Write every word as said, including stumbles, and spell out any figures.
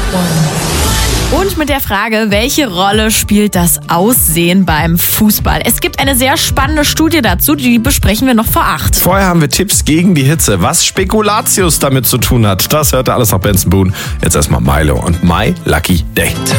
Und mit der Frage, welche Rolle spielt das Aussehen beim Fußball? Es gibt eine sehr spannende Studie dazu, die besprechen wir noch vor acht. Vorher haben wir Tipps gegen die Hitze. Was Spekulatius damit zu tun hat, das hört ihr alles nach Benson Boone. Jetzt erstmal Milo und My Lucky Day.